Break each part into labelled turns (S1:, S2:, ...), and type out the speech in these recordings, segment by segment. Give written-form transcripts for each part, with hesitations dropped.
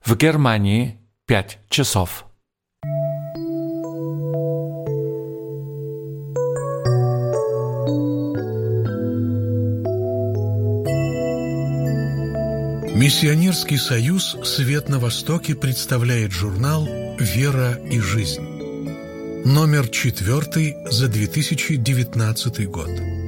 S1: В Германии 5 часов.
S2: Миссионерский союз «Свет на Востоке» представляет журнал «Вера и жизнь». Номер 4 за 2019 год.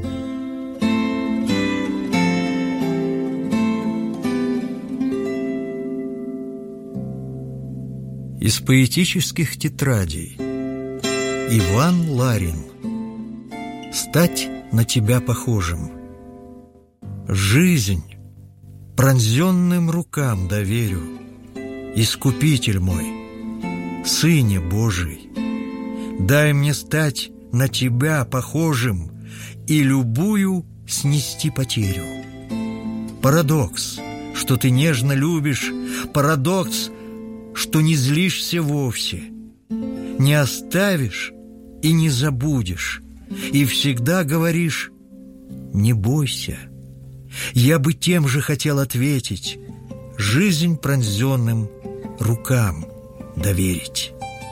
S3: Из поэтических тетрадей. Иван Ларин. «Стать на тебя похожим». Жизнь пронзенным рукам доверю, Искупитель мой, Сыне Божий. Дай мне стать на тебя похожим и любую снести потерю. Парадокс, что ты нежно любишь, парадокс, что не злишься вовсе, не оставишь и не забудешь, и всегда говоришь: не бойся. Я бы тем же хотел ответить: жизнь пронзенным рукам доверить.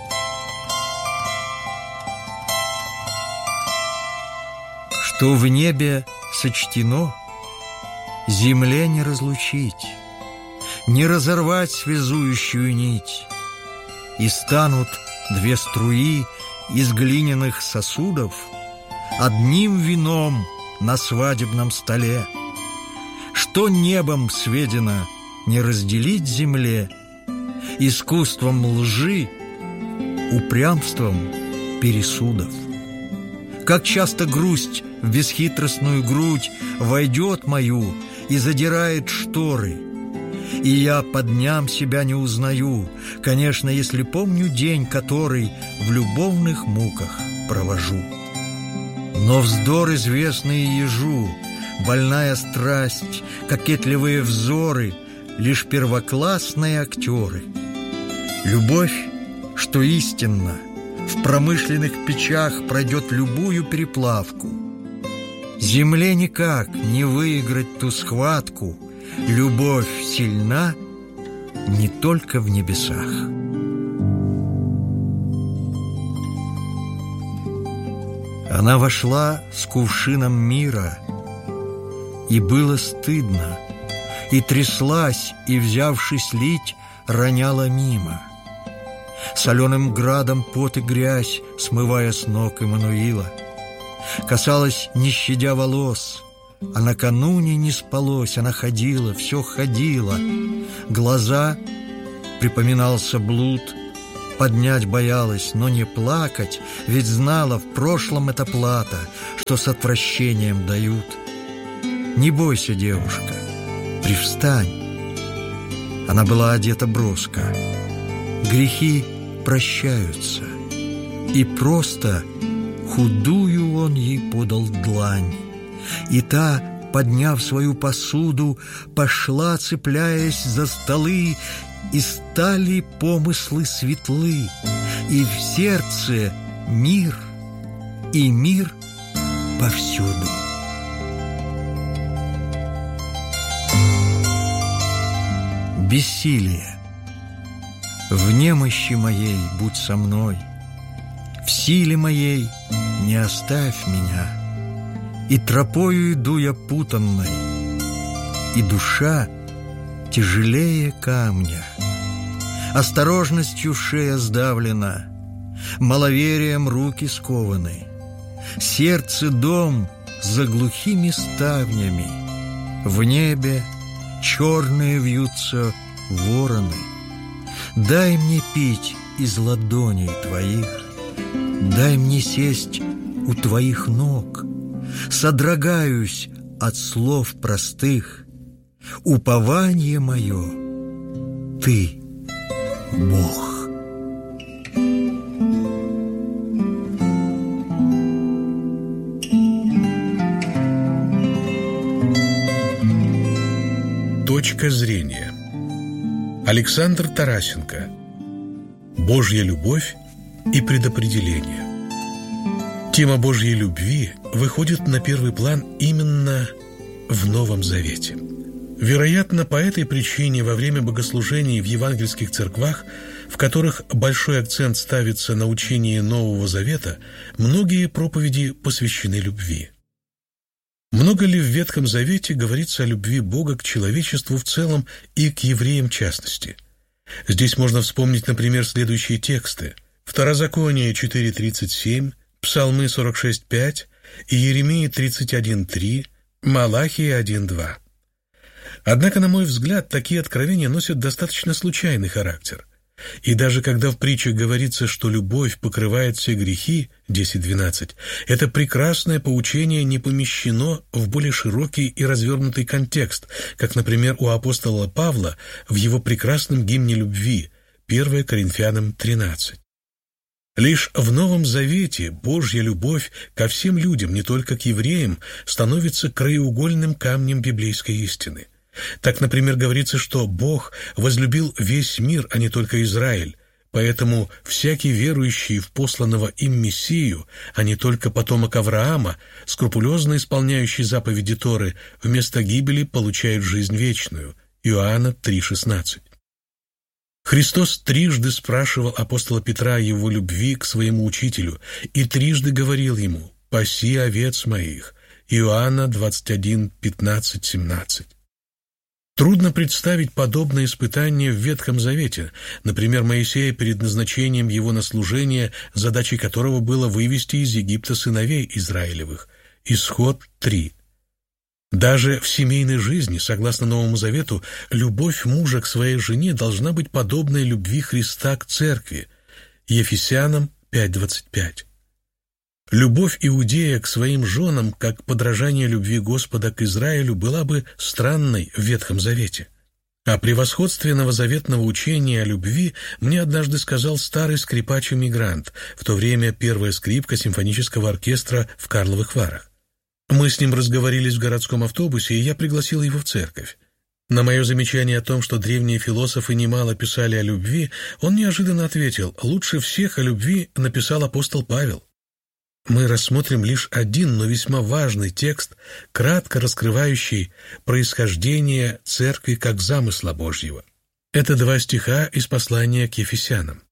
S3: Что в небе сочтено, земле не разлучить, не разорвать связующую нить, и станут две струи из глиняных сосудов одним вином на свадебном столе. Что небом сведено не разделить земле, искусством лжи, упрямством пересудов. Как часто грусть в бесхитростную грудь войдет мою и задирает шторы, и я по дням себя не узнаю, конечно, если помню день, который в любовных муках провожу. Но вздор известный ежу, больная страсть, кокетливые взоры — лишь первоклассные актеры. Любовь, что истинно, в промышленных печах пройдет любую переплавку. Земле никак не выиграть ту схватку. Любовь сильна не только в небесах. Она вошла с кувшином мира, и было стыдно, и тряслась, и, взявшись лить, роняла мимо. Соленым градом пот и грязь, смывая с ног Эммануила, касалась, не щадя волос, а накануне не спалось, она ходила, все ходила. Глаза, припоминался блуд, поднять боялась, но не плакать, ведь знала, в прошлом это плата, что с отвращением дают. Не бойся, девушка, привстань. Она была одета броско. Грехи прощаются, и просто худую он ей подал длань. И та, подняв свою посуду, пошла, цепляясь за столы, и стали помыслы светлы, и в сердце мир, и мир повсюду. Бессилие. В немощи моей будь со мной, в силе моей не оставь меня. И тропою иду я путанной, и душа тяжелее камня. Осторожностью шея сдавлена, маловерием руки скованы. Сердце дом за глухими ставнями, в небе черные вьются вороны. Дай мне пить из ладоней твоих, дай мне сесть у твоих ног. Содрогаюсь от слов простых, упование мое — ты, Бог.
S2: Точка зрения. Александр Тарасенко. Божья любовь и предопределение. Тема Божьей любви выходит на первый план именно в Новом Завете. Вероятно, по этой причине во время богослужений в евангельских церквах, в которых большой акцент ставится на учении Нового Завета, многие проповеди посвящены любви. Много ли в Ветхом Завете говорится о любви Бога к человечеству в целом и к евреям в частности? Здесь можно вспомнить, например, следующие тексты: Второзаконие 4:37, Псалмы 46:5, Иеремии 31:3, Малахия 1:2. Однако, на мой взгляд, такие откровения носят достаточно случайный характер. И даже когда в притчах говорится, что любовь покрывает все грехи, 10:12, это прекрасное поучение не помещено в более широкий и развернутый контекст, как, например, у апостола Павла в его прекрасном гимне любви, 1 Коринфянам 13. Лишь в Новом Завете Божья любовь ко всем людям, не только к евреям, становится краеугольным камнем библейской истины. Так, например, говорится, что Бог возлюбил весь мир, а не только Израиль, поэтому всякий верующий в посланного им Мессию, а не только потомок Авраама, скрупулезно исполняющий заповеди Торы, вместо гибели получает жизнь вечную. Иоанна 3:16. Христос трижды спрашивал апостола Петра о его любви к своему учителю и трижды говорил ему: «Паси овец моих». Иоанна 21:15-17. Трудно представить подобное испытание в Ветхом Завете, например, Моисея перед назначением его на служение, задачей которого было вывести из Египта сыновей Израилевых. Исход 3. Даже в семейной жизни, согласно Новому Завету, любовь мужа к своей жене должна быть подобной любви Христа к церкви. Ефесянам 5:25. Любовь иудея к своим женам, как подражание любви Господа к Израилю, была бы странной в Ветхом Завете. О превосходстве новозаветного учения о любви мне однажды сказал старый скрипач-эмигрант, в то время первая скрипка симфонического оркестра в Карловых Варах. Мы с ним разговорились в городском автобусе, и я пригласил его в церковь. На мое замечание о том, что древние философы немало писали о любви, он неожиданно ответил: «Лучше всех о любви написал апостол Павел». Мы рассмотрим лишь один, но весьма важный текст, кратко раскрывающий происхождение церкви как замысла Божьего. Это 2 стиха из послания к Ефесянам.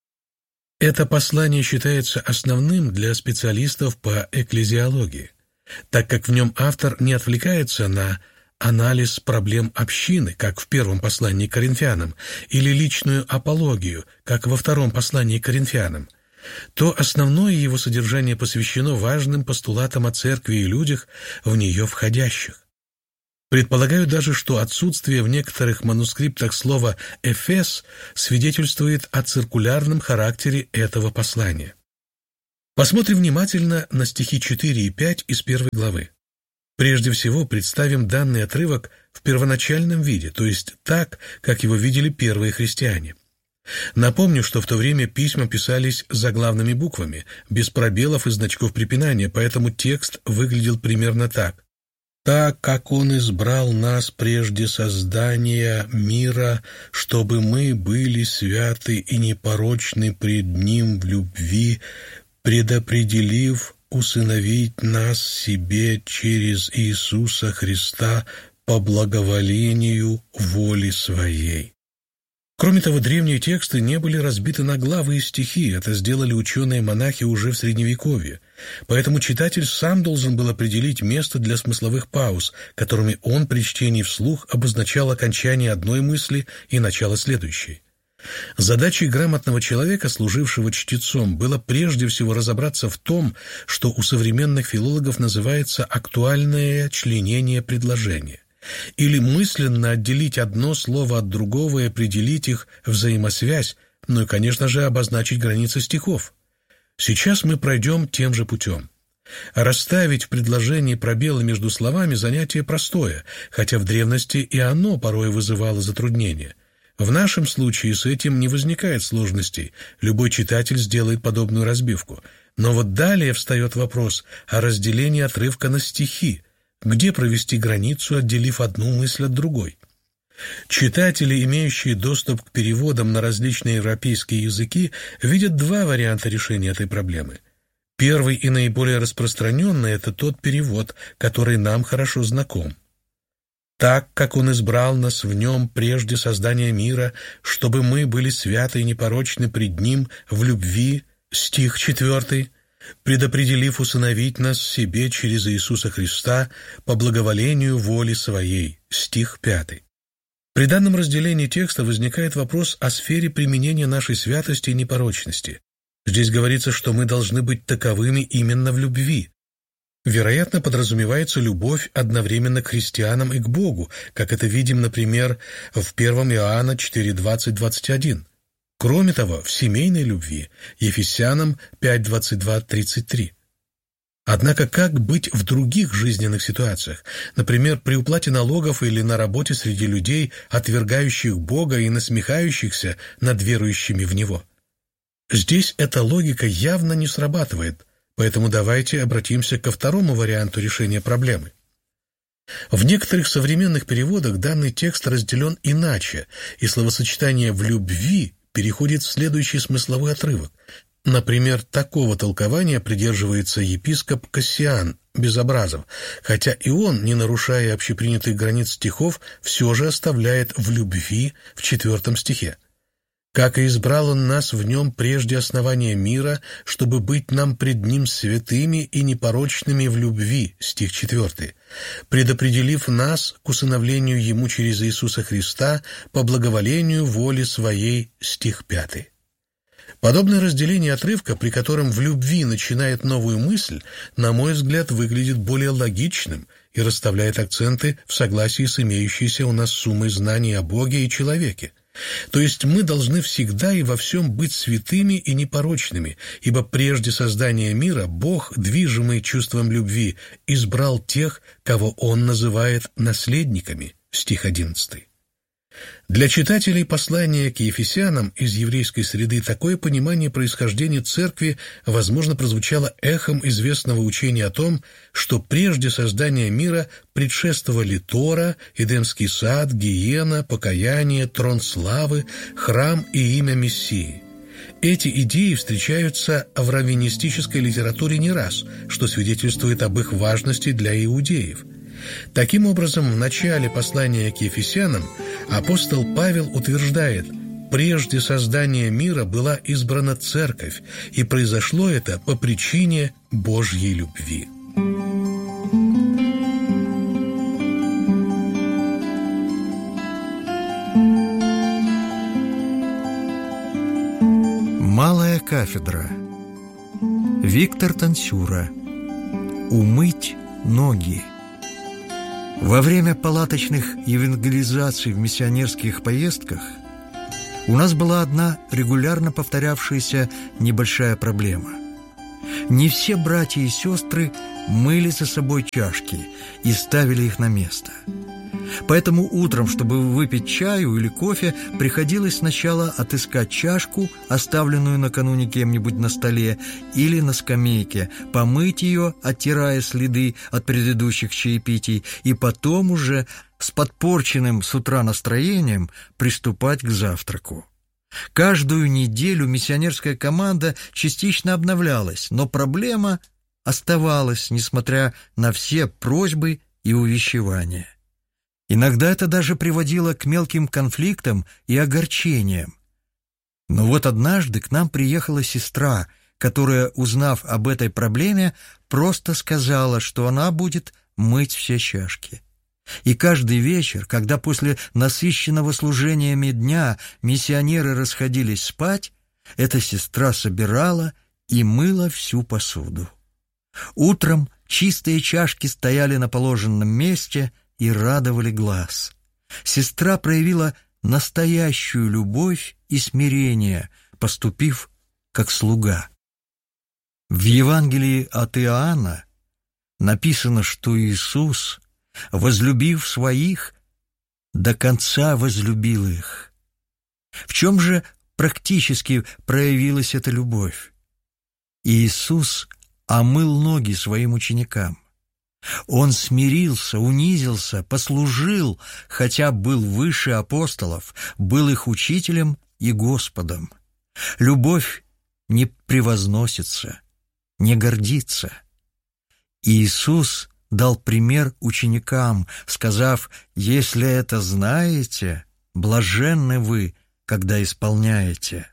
S2: Это послание считается основным для специалистов по экклезиологии, так как в нем автор не отвлекается на анализ проблем общины, как в первом послании к Коринфянам, или личную апологию, как во втором послании к Коринфянам, то основное его содержание посвящено важным постулатам о церкви и людях, в нее входящих. Предполагаю даже, что отсутствие в некоторых манускриптах слова «Эфес» свидетельствует о циркулярном характере этого послания. Посмотрим внимательно на стихи 4 и 5 из 1 главы. Прежде всего представим данный отрывок в первоначальном виде, то есть так, как его видели первые христиане. Напомню, что в то время письма писались заглавными буквами, без пробелов и значков препинания, поэтому текст выглядел примерно так. «Так как Он избрал нас прежде создания мира, чтобы мы были святы и непорочны пред Ним в любви, предопределив усыновить нас себе через Иисуса Христа по благоволению воли Своей». Кроме того, древние тексты не были разбиты на главы и стихи, это сделали ученые-монахи уже в Средневековье, поэтому читатель сам должен был определить место для смысловых пауз, которыми он при чтении вслух обозначал окончание одной мысли и начало следующей. Задачей грамотного человека, служившего чтецом, было прежде всего разобраться в том, что у современных филологов называется актуальное членение предложения, или мысленно отделить одно слово от другого и определить их взаимосвязь, ну и, конечно же, обозначить границы стихов. Сейчас мы пройдем тем же путем. Расставить в предложении пробелы между словами – занятие простое, хотя в древности и оно порой вызывало затруднения. В нашем случае с этим не возникает сложностей, любой читатель сделает подобную разбивку. Но вот далее встает вопрос о разделении отрывка на стихи, где провести границу, отделив одну мысль от другой. Читатели, имеющие доступ к переводам на различные европейские языки, видят 2 варианта решения этой проблемы. Первый и наиболее распространенный – это тот перевод, который нам хорошо знаком. так как Он избрал нас в Нем прежде создания мира, чтобы мы были святы и непорочны пред Ним в любви, стих 4, предопределив усыновить нас себе через Иисуса Христа по благоволению воли Своей, стих 5. При данном разделении текста возникает вопрос о сфере применения нашей святости и непорочности. Здесь говорится, что мы должны быть таковыми именно в любви. Вероятно, подразумевается любовь одновременно к христианам и к Богу, как это видим, например, в 1 Иоанна 4:20-21. Кроме того, в семейной любви, Ефесянам 5:22-33. Однако как быть в других жизненных ситуациях, например, при уплате налогов или на работе среди людей, отвергающих Бога и насмехающихся над верующими в Него? Здесь эта логика явно не срабатывает, поэтому давайте обратимся ко второму варианту решения проблемы. В некоторых современных переводах данный текст разделен иначе, и словосочетание «в любви» переходит в следующий смысловой отрывок. Например, такого толкования придерживается епископ Кассиан Безобразов, хотя и он, не нарушая общепринятых границ стихов, все же оставляет «в любви» в 4 стихе. «Как и избрал Он нас в Нем прежде основания мира, чтобы быть нам пред Ним святыми и непорочными в любви», стих 4, «предопределив нас к усыновлению Ему через Иисуса Христа по благоволению воли Своей», стих 5. Подобное разделение отрывка, при котором в любви начинает новую мысль, на мой взгляд, выглядит более логичным и расставляет акценты в согласии с имеющейся у нас суммой знаний о Боге и человеке. То есть мы должны всегда и во всем быть святыми и непорочными, ибо прежде создания мира Бог, движимый чувством любви, избрал тех, кого Он называет наследниками, стих 11. Для читателей послания к Ефесянам из еврейской среды такое понимание происхождения церкви, возможно, прозвучало эхом известного учения о том, что прежде создания мира предшествовали Тора, Эдемский сад, гиена, покаяние, трон славы, храм и имя Мессии. Эти идеи встречаются в раввинистической литературе не раз, что свидетельствует об их важности для иудеев. Таким образом, в начале послания к Ефесянам апостол Павел утверждает: «Прежде создания мира была избрана церковь, и произошло это по причине Божьей любви».
S3: Малая кафедра. Виктор Танцюра. Умыть ноги. Во время палаточных евангелизаций в миссионерских поездках у нас была одна регулярно повторявшаяся небольшая проблема. Не все братья и сестры мыли за собой чашки и ставили их на место. Поэтому утром, чтобы выпить чаю или кофе, приходилось сначала отыскать чашку, оставленную накануне кем-нибудь на столе или на скамейке, помыть ее, оттирая следы от предыдущих чаепитий, и потом уже с подпорченным с утра настроением приступать к завтраку. Каждую неделю миссионерская команда частично обновлялась, но проблема оставалась, несмотря на все просьбы и увещевания. Иногда это даже приводило к мелким конфликтам и огорчениям. Но вот однажды к нам приехала сестра, которая, узнав об этой проблеме, просто сказала, что она будет мыть все чашки. И каждый вечер, когда после насыщенного служениями дня миссионеры расходились спать, эта сестра собирала и мыла всю посуду. Утром чистые чашки стояли на положенном месте и радовали глаз. Сестра проявила настоящую любовь и смирение, поступив как слуга. В Евангелии от Иоанна написано, что Иисус, возлюбив своих, до конца возлюбил их. В чем же практически проявилась эта любовь? Иисус омыл ноги своим ученикам. Он смирился, унизился, послужил, хотя был выше апостолов, был их учителем и Господом. Любовь не превозносится, не гордится. Иисус дал пример ученикам, сказав: «Если это знаете, блаженны вы, когда исполняете».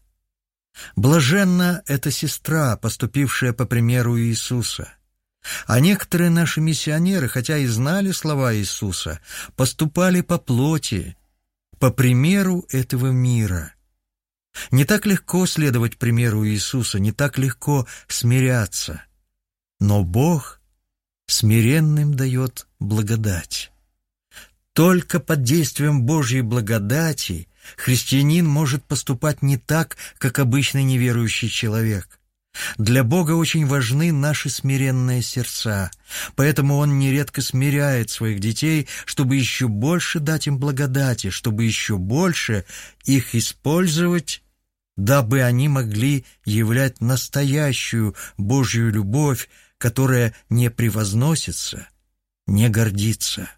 S3: Блаженна эта сестра, поступившая по примеру Иисуса. А некоторые наши миссионеры, хотя и знали слова Иисуса, поступали по плоти, по примеру этого мира. Не так легко следовать примеру Иисуса, не так легко смиряться. Но Бог смиренным дает благодать. Только под действием Божьей благодати христианин может поступать не так, как обычный неверующий человек. Для Бога очень важны наши смиренные сердца, поэтому Он нередко смиряет своих детей, чтобы еще больше дать им благодати, чтобы еще больше их использовать, дабы они могли являть настоящую Божью любовь, которая не превозносится, не гордится.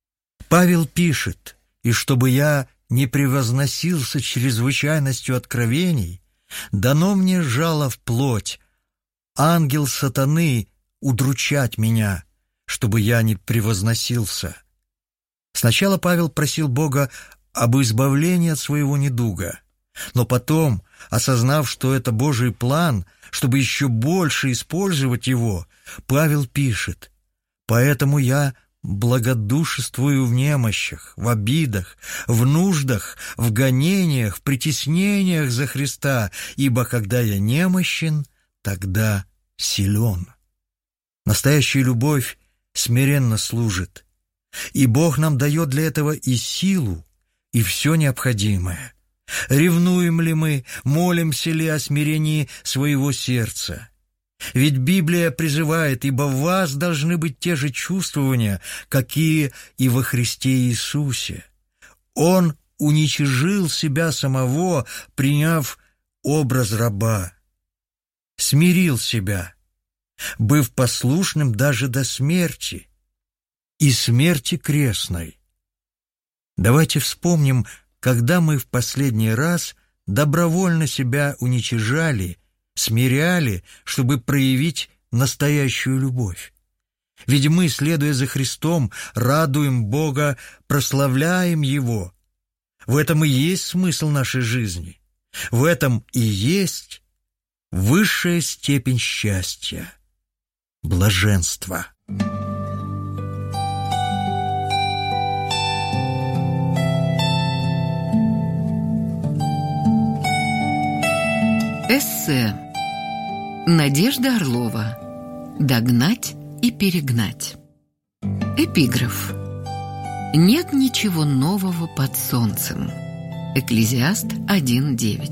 S3: Павел пишет: «И чтобы я не превозносился чрезвычайностью откровений, дано мне жало в плоть, ангел сатаны удручать меня, чтобы я не превозносился». Сначала Павел просил Бога об избавлении от своего недуга, но потом, осознав, что это Божий план, чтобы еще больше использовать его, Павел пишет: «Поэтому я благодушествую в немощах, в обидах, в нуждах, в гонениях, в притеснениях за Христа, ибо когда я немощен, тогда силен». Настоящая любовь смиренно служит, и Бог нам дает для этого и силу, и все необходимое. Ревнуем ли мы, молимся ли о смирении своего сердца? Ведь Библия призывает: «Ибо в вас должны быть те же чувствования, какие и во Христе Иисусе». Он уничижил себя самого, приняв образ раба, смирил себя, быв послушным даже до смерти, и смерти крестной. Давайте вспомним, когда мы в последний раз добровольно себя уничижали, смиряли, чтобы проявить настоящую любовь. Ведь мы, следуя за Христом, радуем Бога, прославляем Его. В этом и есть смысл нашей жизни. В этом и есть высшая степень счастья — блаженства.
S4: Эссе. Надежда Орлова. «Догнать и перегнать». Эпиграф. «Нет ничего нового под солнцем». Экклезиаст 1:9.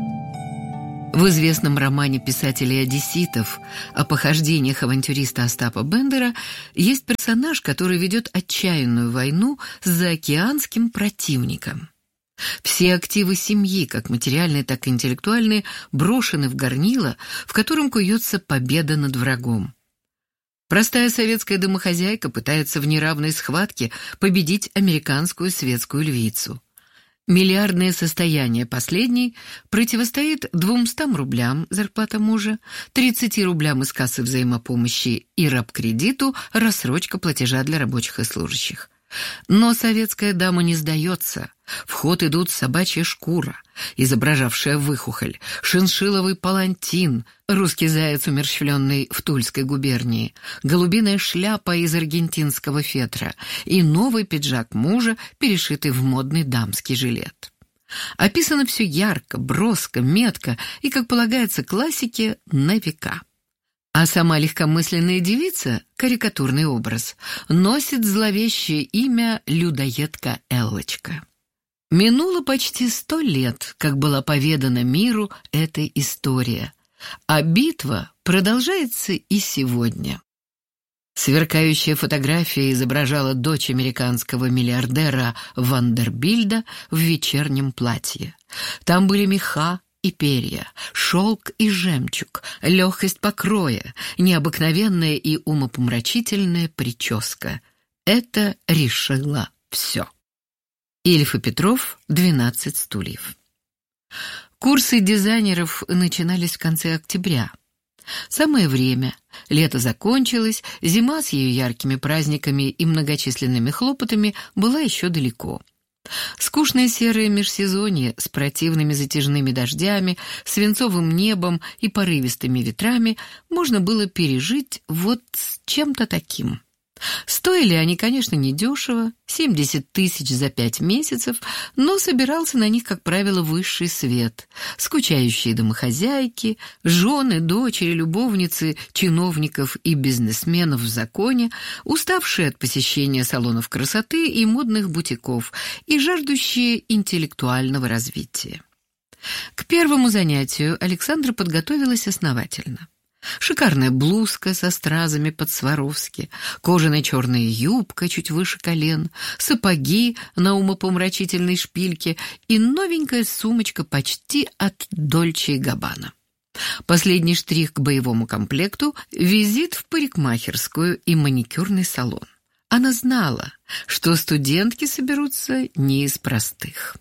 S4: В известном романе писателей одесситов о похождениях авантюриста Остапа Бендера есть персонаж, который ведет отчаянную войну с заокеанским противником. Все активы семьи, как материальные, так и интеллектуальные, брошены в горнило, в котором куется победа над врагом. Простая советская домохозяйка пытается в неравной схватке победить американскую светскую львицу. Миллиардное состояние последней противостоит 200 рублям зарплата мужа, 30 рублям из кассы взаимопомощи и рабкредиту, рассрочка платежа для рабочих и служащих. Но советская дама не сдается. В ход идут собачья шкура, изображавшая выхухоль, шиншилловый палантин, русский заяц, умерщвленный в Тульской губернии, голубиная шляпа из аргентинского фетра и новый пиджак мужа, перешитый в модный дамский жилет. Описано все ярко, броско, метко и, как полагается классике, на века. А сама легкомысленная девица, карикатурный образ, носит зловещее имя людоедка Эллочка. Минуло почти 100 лет, как была поведана миру эта история, а битва продолжается и сегодня. Сверкающая фотография изображала дочь американского миллиардера Вандербильда в вечернем платье. Там были меха и перья, шелк и жемчуг, легкость покроя, необыкновенная и умопомрачительная прическа. Это решило все. Ильф и Петров, 12 стульев. Курсы дизайнеров начинались в конце октября. Самое время. Лето закончилось, зима с ее яркими праздниками и многочисленными хлопотами была еще далеко. Скучное серое межсезонье с противными затяжными дождями, свинцовым небом и порывистыми ветрами можно было пережить вот с чем-то таким. Стоили они, конечно, недешево, 70 тысяч за 5 месяцев, но собирался на них, как правило, высший свет. Скучающие домохозяйки, жены, дочери, любовницы, чиновников и бизнесменов в законе, уставшие от посещения салонов красоты и модных бутиков и жаждущие интеллектуального развития. К первому занятию Александра подготовилась основательно. Шикарная блузка со стразами под Сваровски, кожаная черная юбка чуть выше колен, сапоги на умопомрачительной шпильке и новенькая сумочка почти от Дольче и Габбана. Последний штрих к боевому комплекту — визит в парикмахерскую и маникюрный салон. Она знала, что студентки соберутся не из простых.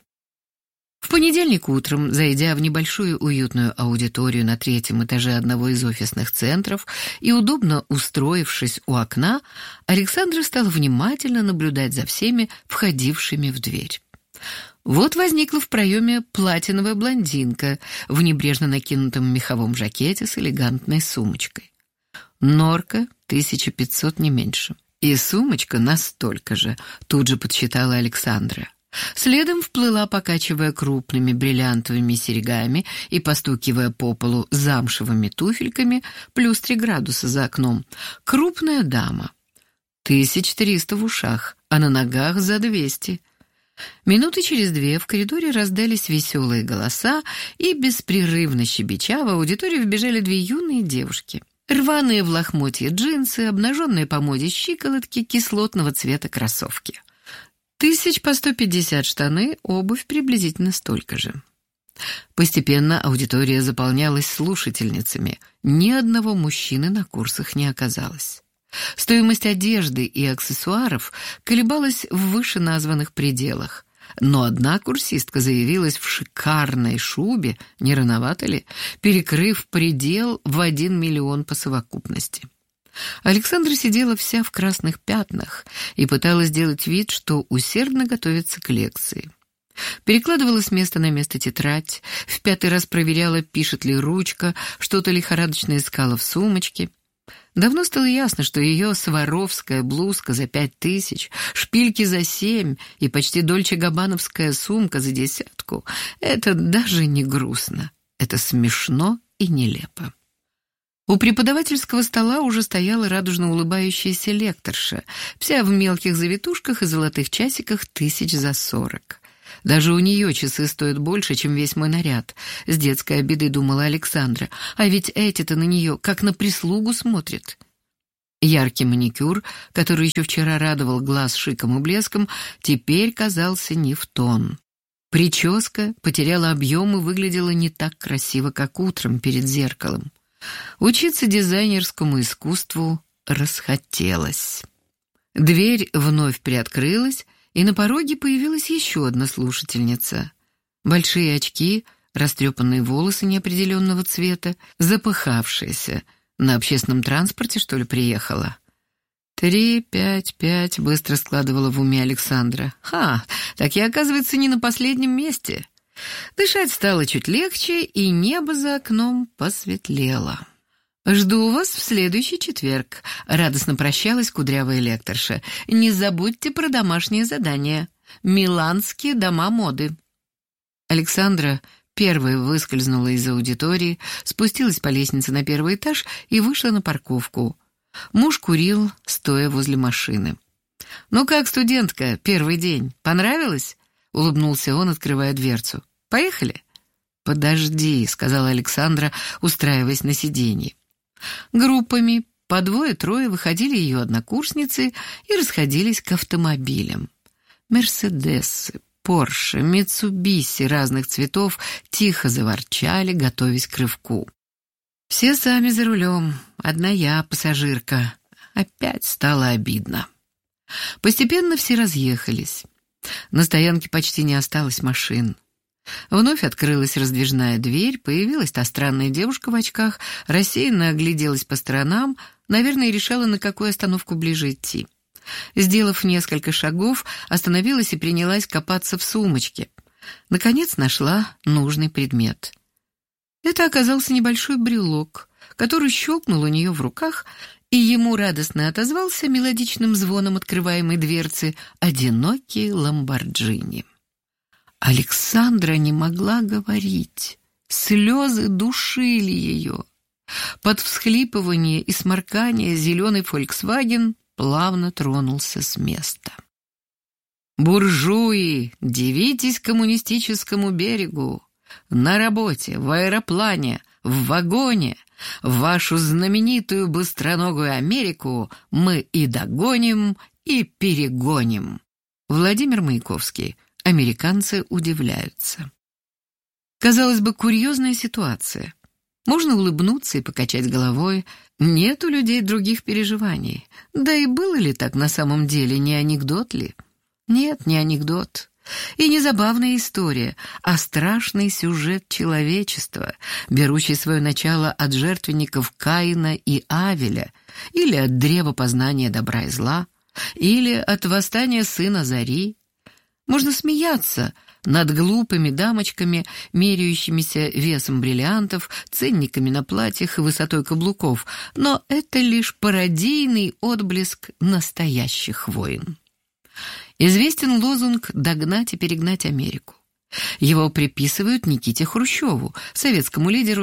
S4: В понедельник утром, зайдя в небольшую уютную аудиторию на 3-м этаже одного из офисных центров и удобно устроившись у окна, Александра стала внимательно наблюдать за всеми входившими в дверь. Вот возникла в проеме платиновая блондинка в небрежно накинутом меховом жакете с элегантной сумочкой. Норка 1500 не меньше. И сумочка настолько же, тут же подсчитала Александра. Следом вплыла, покачивая крупными бриллиантовыми серьгами и постукивая по полу замшевыми туфельками, плюс 3 градуса за окном, крупная дама. 1300 в ушах, а на ногах за 200. Минуты через 2 в коридоре раздались веселые голоса, и, беспрерывно щебеча, в аудиторию вбежали 2 юные девушки. Рваные в лохмотье джинсы, обнаженные по моде щиколотки, кислотного цвета кроссовки. 150 штаны, обувь приблизительно столько же. Постепенно аудитория заполнялась слушательницами. Ни одного мужчины на курсах не оказалось. Стоимость одежды и аксессуаров колебалась в вышеназванных пределах. Но одна курсистка заявилась в шикарной шубе, не рановато ли, перекрыв предел в 1 миллион по совокупности. Александра сидела вся в красных пятнах и пыталась сделать вид, что усердно готовится к лекции. Перекладывала с места на место тетрадь, в 5-й раз проверяла, пишет ли ручка, что-то лихорадочно искала в сумочке. Давно стало ясно, что ее сваровская блузка за 5000, шпильки за 7 и почти дольче-габбановская сумка за 10 — это даже не грустно, это смешно и нелепо. У преподавательского стола уже стояла радужно улыбающаяся лекторша, вся в мелких завитушках и золотых часиках 40. Даже у нее часы стоят больше, чем весь мой наряд. С детской обидой думала Александра, а ведь эти-то на нее как на прислугу смотрят. Яркий маникюр, который еще вчера радовал глаз шиком и блеском, теперь казался не в тон. Прическа потеряла объем и выглядела не так красиво, как утром перед зеркалом. Учиться дизайнерскому искусству расхотелось. Дверь вновь приоткрылась, и на пороге появилась еще одна слушательница. Большие очки, растрепанные волосы неопределенного цвета, запыхавшаяся. На общественном транспорте, что ли, приехала? 3, 5, 5, быстро складывала в уме Александра. Так я, оказывается, не на последнем месте. Дышать стало чуть легче, и небо за окном посветлело. «Жду вас в следующий четверг», — радостно прощалась кудрявая лекторша. «Не забудьте про домашнее задание. Миланские дома моды». Александра первая выскользнула из аудитории, спустилась по лестнице на 1-й этаж и вышла на парковку. Муж курил, стоя возле машины. «Ну как, студентка, первый день? Понравилось?» — улыбнулся он, открывая дверцу. «Поехали?» «Подожди», — сказала Александра, устраиваясь на сиденье. Группами по 2-3 выходили ее однокурсницы и расходились к автомобилям. Мерседесы, Порше, Митсубиси разных цветов тихо заворчали, готовясь к рывку. Все сами за рулем, одна я, пассажирка. Опять стало обидно. Постепенно все разъехались. На стоянке почти не осталось машин. Вновь открылась раздвижная дверь, появилась та странная девушка в очках, рассеянно огляделась по сторонам, наверное, решала, на какую остановку ближе идти. Сделав несколько шагов, остановилась и принялась копаться в сумочке. Наконец нашла нужный предмет. Это оказался небольшой брелок, который щелкнул у нее в руках, и ему радостно отозвался мелодичным звоном открываемой дверцы одинокий ламборджини. Александра не могла говорить. Слезы душили ее. Под всхлипывание и сморкание зеленый «Фольксваген» плавно тронулся с места. «Буржуи, дивитесь коммунистическому берегу! На работе, в аэроплане, в вагоне, вашу знаменитую быстроногую Америку мы и догоним, и перегоним!» Владимир Маяковский. Американцы удивляются. Казалось бы, курьезная ситуация. Можно улыбнуться и покачать головой. Нет у людей других переживаний. Да и было ли так на самом деле, не анекдот ли? Нет, не анекдот. И не забавная история, а страшный сюжет человечества, берущий свое начало от жертвенников Каина и Авеля, или от древа познания добра и зла, или от восстания сына Зари. Можно смеяться над глупыми дамочками, меряющимися весом бриллиантов, ценниками на платьях и высотой каблуков, но это лишь пародийный отблеск настоящих войн. Известен лозунг «Догнать и перегнать Америку». Его приписывают Никите Хрущеву, советскому лидеру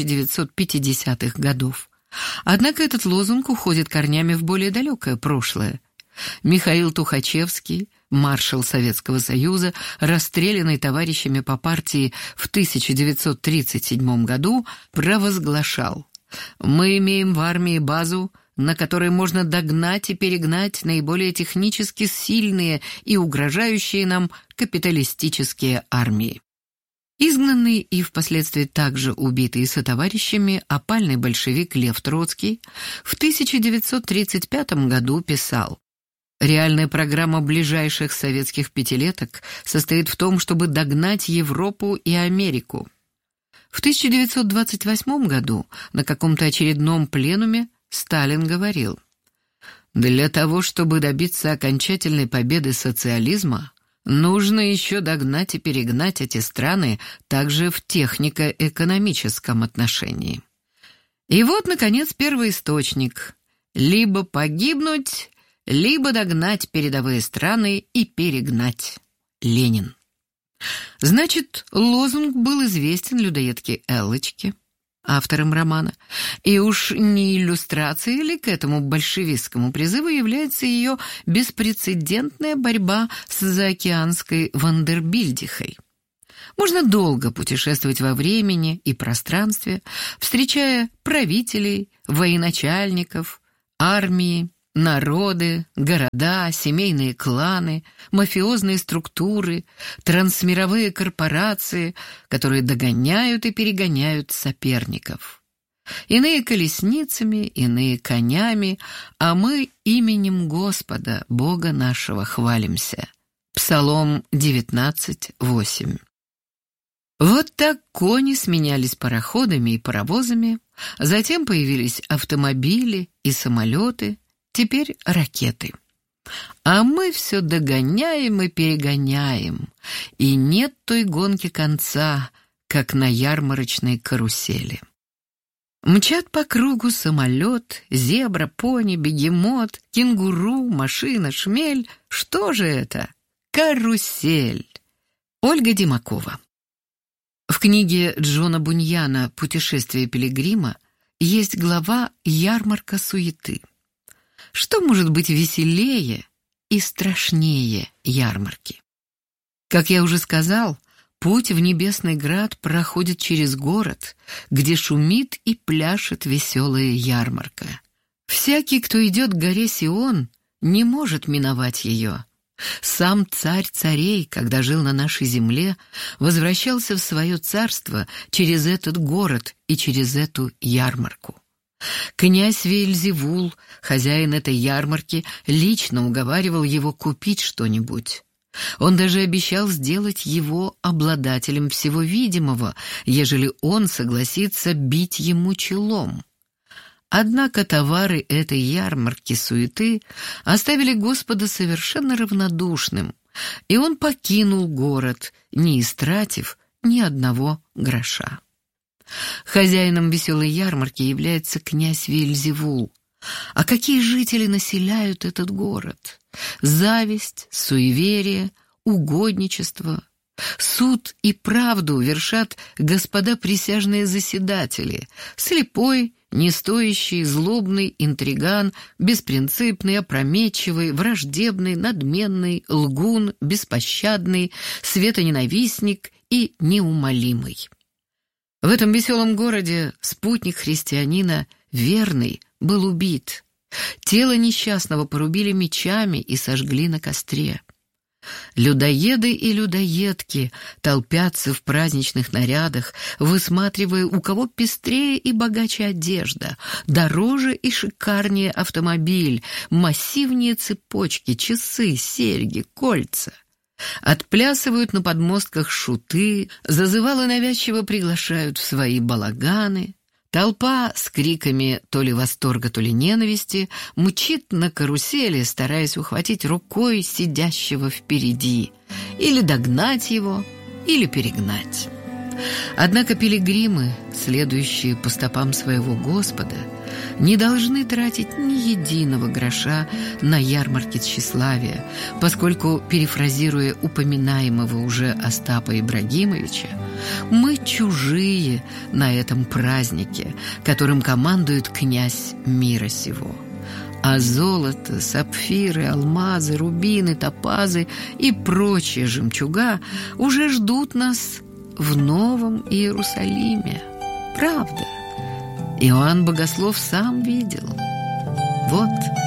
S4: 1950-х годов. Однако этот лозунг уходит корнями в более далекое прошлое. Михаил Тухачевский, маршал Советского Союза, расстрелянный товарищами по партии в 1937 году, провозглашал: «Мы имеем в армии базу, на которой можно догнать и перегнать наиболее технически сильные и угрожающие нам капиталистические армии». Изгнанный и впоследствии также убитый сотоварищами опальный большевик Лев Троцкий в 1935 году писал: «Реальная программа ближайших советских пятилеток состоит в том, чтобы догнать Европу и Америку». В 1928 году на каком-то очередном пленуме Сталин говорил: «Для того, чтобы добиться окончательной победы социализма, нужно еще догнать и перегнать эти страны также в технико-экономическом отношении». И вот, наконец, первоисточник: «Либо погибнуть, либо догнать передовые страны и перегнать». Ленин. Значит, лозунг был известен людоедке Эллочке, автором романа, и уж не иллюстрацией ли к этому большевистскому призыву является ее беспрецедентная борьба с заокеанской Вандербильдихой. Можно долго путешествовать во времени и пространстве, встречая правителей, военачальников, армии, народы, города, семейные кланы, мафиозные структуры, трансмировые корпорации, которые догоняют и перегоняют соперников. Иные колесницами, иные конями, а мы именем Господа, Бога нашего, хвалимся. Псалом 19:8. Вот так кони сменялись пароходами и паровозами, затем появились автомобили и самолеты, теперь ракеты. А мы все догоняем и перегоняем, и нет той гонки конца, как на ярмарочной карусели. Мчат по кругу самолет, зебра, пони, бегемот, кенгуру, машина, шмель. Что же это? Карусель. Ольга Димакова. В книге Джона Буньяна «Путешествие пилигрима» есть глава «Ярмарка суеты». Что может быть веселее и страшнее ярмарки? Как я уже сказал, путь в Небесный Град проходит через город, где шумит и пляшет веселая ярмарка. Всякий, кто идет к горе Сион, не может миновать ее. Сам царь царей, когда жил на нашей земле, возвращался в свое царство через этот город и через эту ярмарку. Князь Веельзевул, хозяин этой ярмарки, лично уговаривал его купить что-нибудь. Он даже обещал сделать его обладателем всего видимого, ежели он согласится бить ему челом. Однако товары этой ярмарки суеты оставили Господа совершенно равнодушным, и он покинул город, не истратив ни одного гроша. Хозяином веселой ярмарки является князь Вельзевул. А какие жители населяют этот город? Зависть, суеверие, угодничество. Суд и правду вершат господа присяжные заседатели. Слепой, нестоящий, злобный, интриган, беспринципный, опрометчивый, враждебный, надменный, лгун, беспощадный, светоненавистник и неумолимый. В этом веселом городе спутник христианина, верный, был убит. Тело несчастного порубили мечами и сожгли на костре. Людоеды и людоедки толпятся в праздничных нарядах, высматривая, у кого пестрее и богаче одежда, дороже и шикарнее автомобиль, массивнее цепочки, часы, серьги, кольца. Отплясывают на подмостках шуты, зазывалы навязчиво приглашают в свои балаганы. Толпа с криками то ли восторга, то ли ненависти мчит на карусели, стараясь ухватить рукой сидящего впереди, или догнать его, или перегнать. Однако пилигримы, следующие по стопам своего Господа, не должны тратить ни единого гроша на ярмарки тщеславия, поскольку, перефразируя упоминаемого уже Остапа Ибрагимовича, мы чужие на этом празднике, которым командует князь мира сего. А золото, сапфиры, алмазы, рубины, топазы и прочие жемчуга уже ждут нас в Новом Иерусалиме. Правда. Иоанн Богослов сам видел. Вот